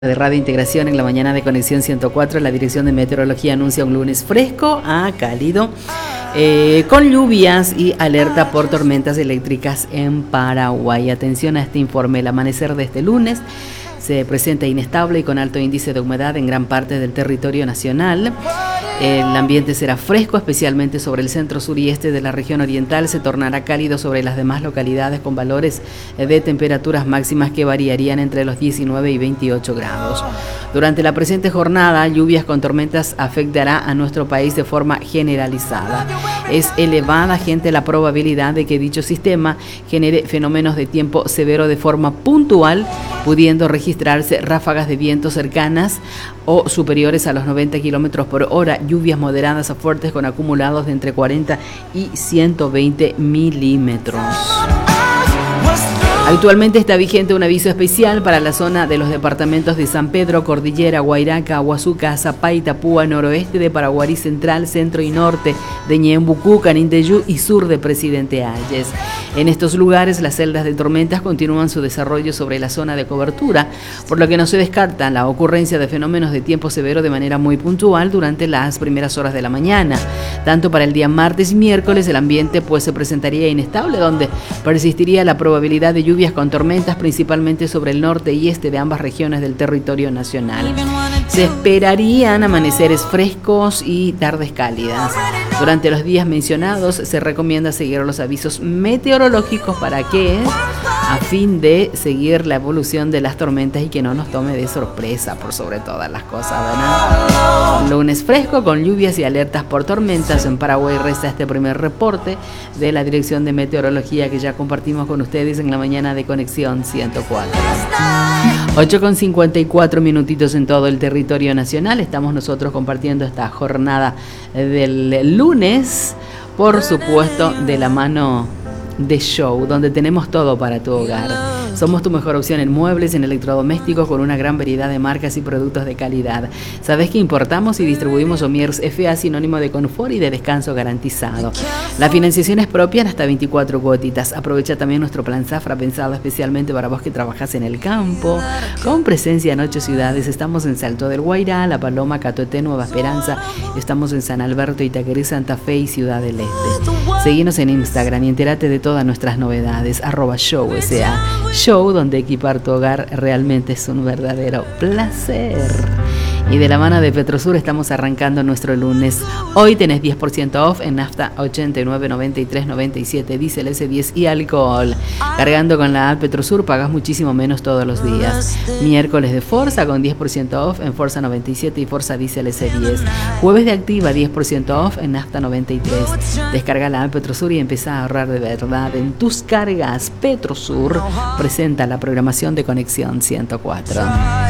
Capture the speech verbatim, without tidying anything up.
De Radio Integración en la mañana de Conexión ciento cuatro, la Dirección de Meteorología anuncia un lunes fresco a cálido, eh, con lluvias y alerta por tormentas eléctricas en Paraguay. Atención a este informe. El amanecer de este lunes se presenta inestable y con alto índice de humedad en gran parte del territorio nacional. El ambiente será fresco, especialmente sobre el centro sur y este de la región oriental. Se tornará cálido sobre las demás localidades con valores de temperaturas máximas que variarían entre los diecinueve y veintiocho grados. Durante la presente jornada, lluvias con tormentas afectará a nuestro país de forma generalizada. Es elevada, gente, la probabilidad de que dicho sistema genere fenómenos de tiempo severo de forma puntual, pudiendo registrarse ráfagas de viento cercanas o superiores a los noventa kilómetros por hora, lluvias moderadas a fuertes con acumulados de entre cuarenta y ciento veinte milímetros. Actualmente está vigente un aviso especial para la zona de los departamentos de San Pedro, Cordillera, Guairaca, Huazuca, Zapay, Tapúa, noroeste de Paraguarí Central, centro y norte de Ñembucú, Canindeyú y sur de Presidente Hayes. En estos lugares las celdas de tormentas continúan su desarrollo sobre la zona de cobertura, por lo que no se descarta la ocurrencia de fenómenos de tiempo severo de manera muy puntual durante las primeras horas de la mañana. Tanto para el día martes y miércoles el ambiente pues se presentaría inestable, donde persistiría la probabilidad de lluvias con tormentas principalmente sobre el norte y este de ambas regiones del territorio nacional. Se esperarían amaneceres frescos y tardes cálidas. Durante los días mencionados se recomienda seguir los avisos meteorológicos para que, a fin de seguir la evolución de las tormentas y que no nos tome de sorpresa por sobre todas las cosas, ¿verdad? Lunes fresco con lluvias y alertas por tormentas. En Paraguay resta este primer reporte de la Dirección de Meteorología que ya compartimos con ustedes en la mañana de Conexión ciento cuatro. ocho con cincuenta y cuatro minutitos en todo el territorio nacional. Estamos nosotros compartiendo esta jornada del lunes, por supuesto, de la mano de Show, donde tenemos todo para tu hogar. Somos tu mejor opción en muebles, en electrodomésticos, con una gran variedad de marcas y productos de calidad. Sabes que importamos y distribuimos Omiers F A, sinónimo de confort y de descanso garantizado. La financiación es propia en hasta veinticuatro cuotitas. Aprovecha también nuestro plan Zafra, pensado especialmente para vos que trabajas en el campo, con presencia en ocho ciudades. Estamos en Salto del Guairá, La Paloma, Catoté, Nueva Esperanza. Estamos en San Alberto, Itaqueré, Santa Fe y Ciudad del Este. Seguinos en Instagram y entérate de todas nuestras novedades. Arroba Show S A. Show, donde equipar tu hogar realmente es un verdadero placer. Y de la mano de Petrosur estamos arrancando nuestro lunes. Hoy tenés diez por ciento off en nafta ochenta y nueve, noventa y tres, noventa y siete, diésel ese diez y alcohol. Cargando con la app Petrosur pagas muchísimo menos todos los días. Miércoles de Forza con diez por ciento off en Forza noventa y siete y Forza diésel ese diez. Jueves de Activa diez por ciento off en nafta noventa y tres. Descarga la app Petrosur y empezá a ahorrar de verdad en tus cargas. Petrosur presenta la programación de Conexión ciento cuatro.